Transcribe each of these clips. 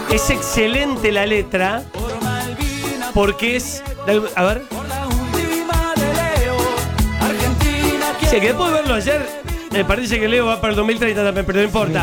Es excelente la letra porque es... A ver. Sí, que después de verlo ayer, me parece que Leo va para el 2030 también, pero no importa.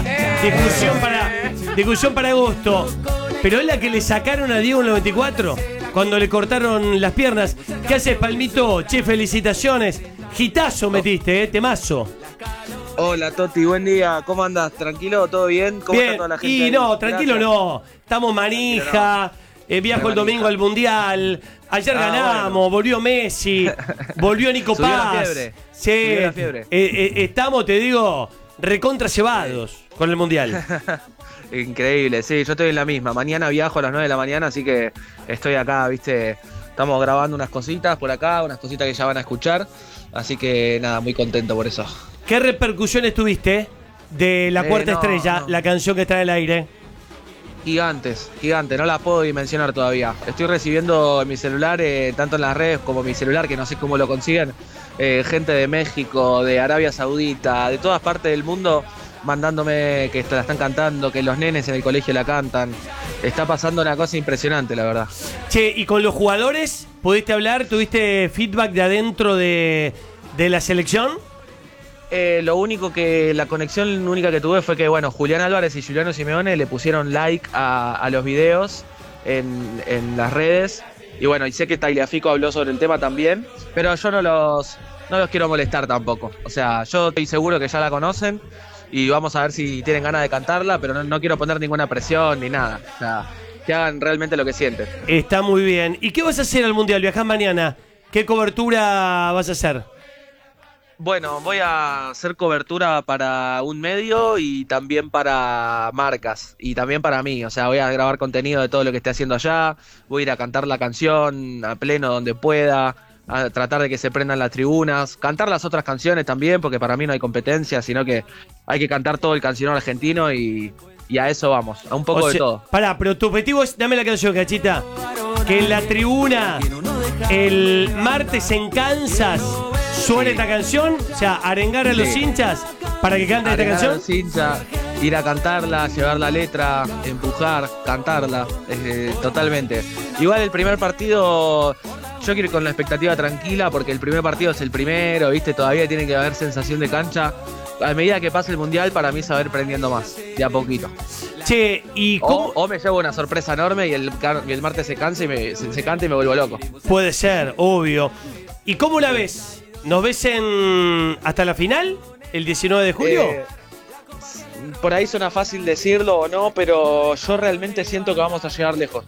Discusión para agosto. Pero es la que le sacaron a Diego en el 94, cuando le cortaron las piernas. ¿Qué haces, Palmito? Che, felicitaciones. Hitazo metiste, temazo. Hola, Toti, buen día. ¿Cómo andas? ¿Tranquilo? ¿Todo bien? ¿Cómo Bien. está toda la gente? Y ahí? no, tranquilo. Gracias. No. Estamos manija. Viajo el domingo al Mundial. Ayer ganamos, bueno. Volvió Messi, volvió Nico Subió la Paz. fiebre. Sí, Subió la fiebre. Estamos, te digo, recontra cebados con el Mundial. Increíble, sí, yo estoy en la misma. Mañana viajo a las 9 de la mañana, así que estoy acá, viste. Estamos grabando unas cositas por acá, unas cositas que ya van a escuchar. Así que nada, muy contento por eso. ¿Qué repercusiones tuviste de La Cuarta Estrella, no. la canción que está en el aire? Gigantes, no la puedo dimensionar todavía. Estoy recibiendo en mi celular, tanto en las redes como en mi celular, que no sé cómo lo consiguen, gente de México, de Arabia Saudita, de todas partes del mundo, mandándome que la están cantando, que los nenes en el colegio la cantan. Está pasando una cosa impresionante, la verdad. Che, ¿y con los jugadores pudiste hablar? ¿Tuviste feedback de adentro de la selección? Lo único que, la conexión única que tuve fue que, bueno, Julián Álvarez y Juliano Simeone le pusieron like a los videos en las redes. Y bueno, y sé que Tagliafico habló sobre el tema también, pero yo no los quiero molestar tampoco. O sea, yo estoy seguro que ya la conocen y vamos a ver si tienen ganas de cantarla, pero no quiero poner ninguna presión ni nada. O sea, que hagan realmente lo que sienten. Está muy bien. ¿Y qué vas a hacer al Mundial? ¿Viajás mañana? ¿Qué cobertura vas a hacer? Bueno, voy a hacer cobertura para un medio y también para marcas y también para mí. O sea, voy a grabar contenido de todo lo que esté haciendo allá, voy a ir a cantar la canción a pleno donde pueda, a tratar de que se prendan las tribunas, cantar las otras canciones también, porque para mí no hay competencia, sino que hay que cantar todo el cancionero argentino y a eso vamos, a un poco de todo. Pará, pero tu objetivo es, dame la canción, Cachita, que en la tribuna el martes en Kansas suene esta canción, o sea, arengar a los hinchas para que canten esta canción. Los hinchas, ir a cantarla, llevar la letra, empujar, cantarla, totalmente. Igual el primer partido, yo quiero ir con la expectativa tranquila porque el primer partido es el primero, ¿viste? Todavía tiene que haber sensación de cancha. A medida que pase el Mundial, para mí se va a ir prendiendo más, de a poquito. Che, ¿y cómo? O me llevo una sorpresa enorme y el martes se cansa y se canta y me vuelvo loco. Puede ser, obvio. ¿Y cómo la ves? ¿Nos ves hasta la final? ¿El 19 de julio? Por ahí suena fácil decirlo o no, pero yo realmente siento que vamos a llegar lejos.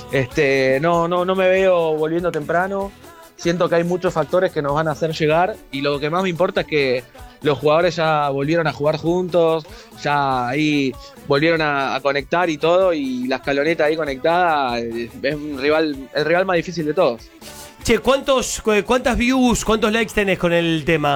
No me veo volviendo temprano. Siento que hay muchos factores que nos van a hacer llegar y lo que más me importa es que los jugadores ya volvieron a jugar juntos, ya ahí volvieron a conectar y todo, y la escaloneta ahí conectada es el rival más difícil de todos. Che, ¿cuántas views, cuántos likes tenés con el tema?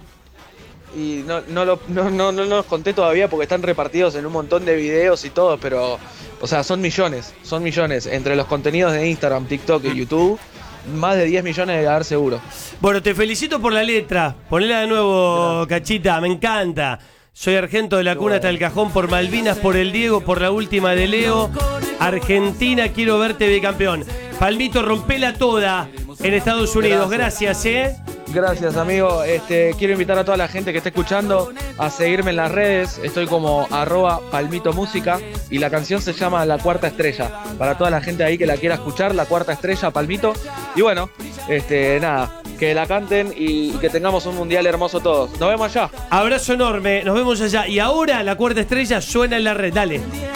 Y no los conté todavía porque están repartidos en un montón de videos y todo, pero, o sea, son millones. Entre los contenidos de Instagram, TikTok y YouTube, más de 10 millones de haber seguro. Bueno, te felicito por la letra. Ponela de nuevo, Cachita, me encanta. Soy argento de la cuna hasta el cajón, por Malvinas, por el Diego, por la última de Leo. Argentina, quiero verte bicampeón. Palmito, rompela toda en Estados Unidos. Gracias, Gracias, amigo. Quiero invitar a toda la gente que esté escuchando a seguirme en las redes. Estoy como @palmitomúsica y la canción se llama La Cuarta Estrella. Para toda la gente ahí que la quiera escuchar, La Cuarta Estrella, Palmito. Y bueno, nada, que la canten y que tengamos un mundial hermoso todos. Nos vemos allá. Abrazo enorme, nos vemos allá. Y ahora La Cuarta Estrella suena en la red. Dale.